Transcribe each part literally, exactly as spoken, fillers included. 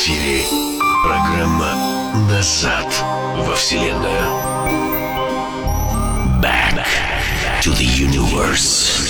эфире программа «Назад во Вселенную». Back to the Universe.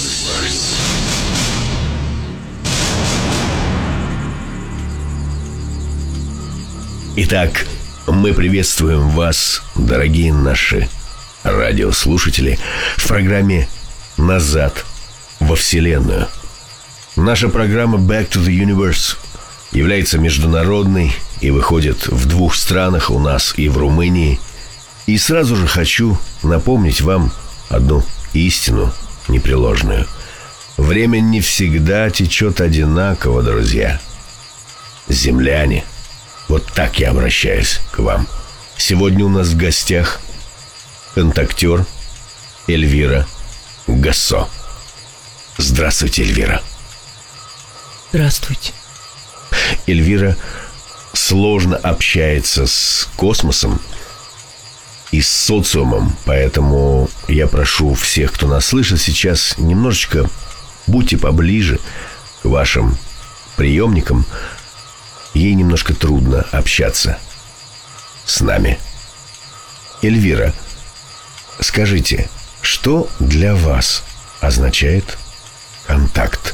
Итак, мы приветствуем вас, дорогие наши радиослушатели, в программе «Назад во Вселенную». Наша программа «Back to the Universe» является международной и выходит в двух странах, у нас и в Румынии. И сразу же хочу напомнить вам одну истину непреложную. Время не всегда течет одинаково, друзья. Земляне, вот так я обращаюсь к вам. Сегодня у нас в гостях контактер Эльвира Гассо. Здравствуйте, Эльвира. Здравствуйте. Эльвира сложно общается с космосом и с социумом, поэтому я прошу всех, кто нас слышит сейчас, немножечко будьте поближе к вашим приемникам. Ей немножко трудно общаться с нами. Эльвира, скажите, что для вас означает контакт?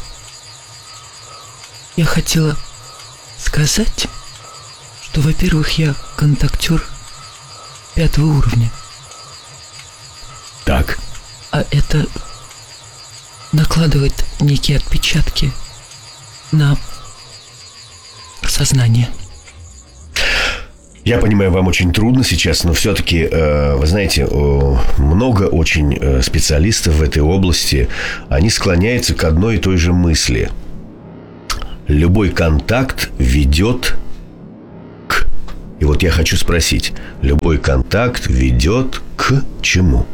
Я хотела сказать, что, во-первых, я контактер пятого уровня. Так. А это накладывает некие отпечатки на сознание. Я понимаю, вам очень трудно сейчас, но все-таки, э, вы знаете, э, много очень э, специалистов в этой области, они склоняются к одной и той же мысли. Любой контакт ведет к... И вот я хочу спросить, любой контакт ведет к чему?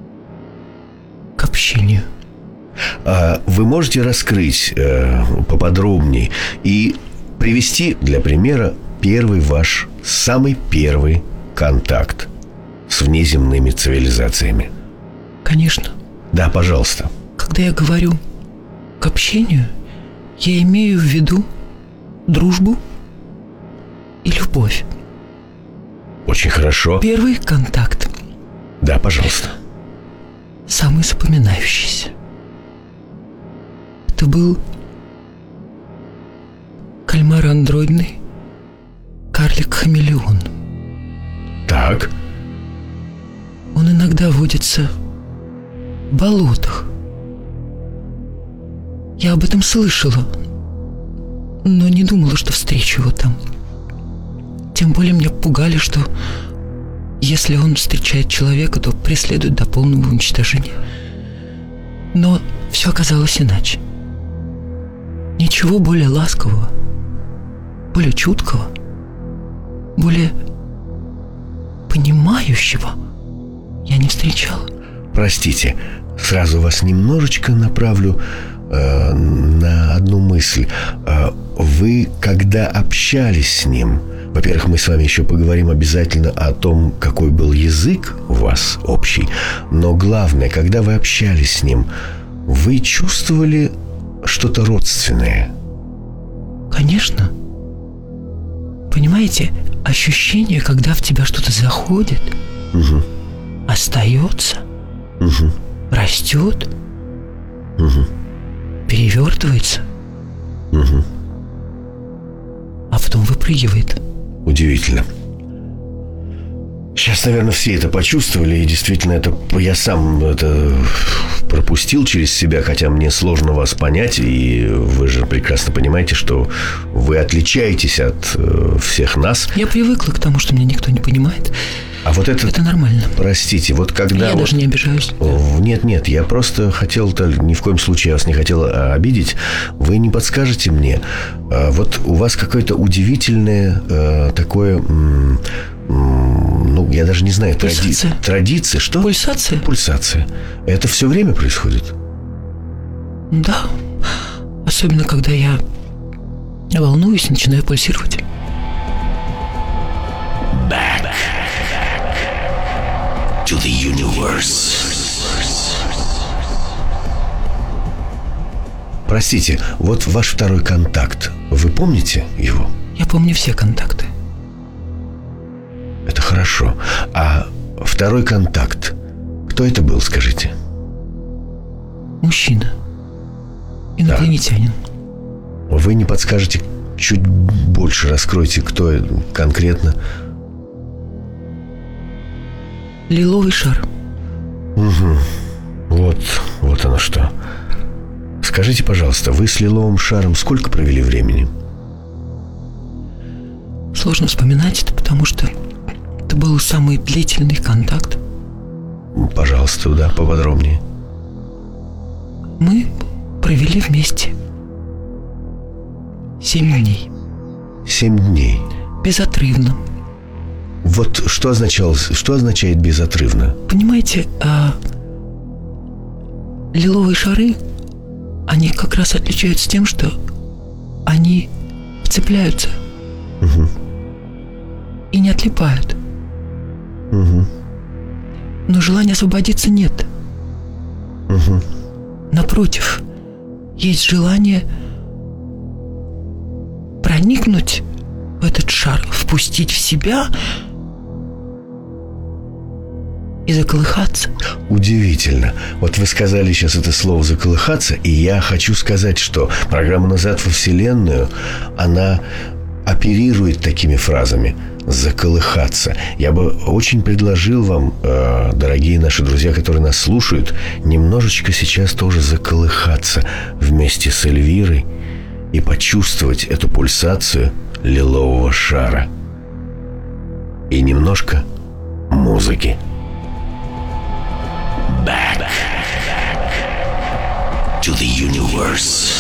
К общению. А вы можете раскрыть э, поподробнее и привести для примера первый ваш, самый первый контакт с внеземными цивилизациями? Конечно. Да, пожалуйста. Когда я говорю к общению, я имею в виду дружбу и любовь. Очень хорошо. Первый контакт. Да, пожалуйста. Самый запоминающийся. Это был кальмар андроидный, карлик-хамелеон. Так. Он иногда водится в болотах. Я об этом слышала, но не думала, что встречу его там. Тем более меня пугали, что если он встречает человека, то преследует до полного уничтожения. Но все оказалось иначе. Ничего более ласкового, более чуткого, более понимающего я не встречала. Простите, сразу вас немножечко направлю э, на одну мысль. Э, вы, когда общались с ним, во-первых, мы с вами еще поговорим обязательно о том, какой был язык у вас общий, но главное, когда вы общались с ним, вы чувствовали что-то родственное? Конечно. Понимаете, ощущение, когда в тебя что-то заходит, угу. остается, угу. растет, угу. перевертывается, угу. а потом выпрыгивает. Удивительно. Сейчас, наверное, все это почувствовали, и действительно, это я сам это пропустил через себя, хотя мне сложно вас понять, и вы же прекрасно понимаете, что вы отличаетесь от э, всех нас. Я привыкла к тому, что меня никто не понимает. А вот это... Это нормально. Простите, вот когда... Я вот... даже не обижаюсь. Нет, нет, я просто хотел, ни в коем случае я вас не хотел обидеть. Вы не подскажете мне, вот у вас какое-то удивительное э, такое... М- Ну, я даже не знаю, Пульсация. тради... традиция, что? Пульсация? Пульсация. Это все время происходит? Да. Особенно, когда я волнуюсь и начинаю пульсировать. Back to the universe. Простите, вот ваш второй контакт. Вы помните его? Я помню все контакты. Это хорошо. А второй контакт, кто это был, скажите? Мужчина. Инопланетянин. Да. Вы не подскажете, чуть больше раскройте, кто конкретно? Лиловый шар. Угу. Вот, вот оно что. Скажите, пожалуйста, вы с лиловым шаром сколько провели времени? Сложно вспоминать это, потому что это был самый длительный контакт. Пожалуйста, да, поподробнее. Мы провели вместе семь дней. Семь дней. Безотрывно. Вот что означало, что означает безотрывно? Понимаете, а, лиловые шары, они как раз отличаются тем, что они цепляются. Угу. И не отлипают. Угу. Но желания освободиться нет. Угу. Напротив, есть желание проникнуть в этот шар, впустить в себя и заколыхаться. Удивительно. Вот вы сказали сейчас это слово «заколыхаться», и я хочу сказать, что программа «Назад во Вселенную», она оперирует такими фразами «заколыхаться». Я бы очень предложил вам, э, дорогие наши друзья, которые нас слушают, немножечко сейчас тоже заколыхаться вместе с Эльвирой и почувствовать эту пульсацию лилового шара. И немножко музыки. Back to the universe.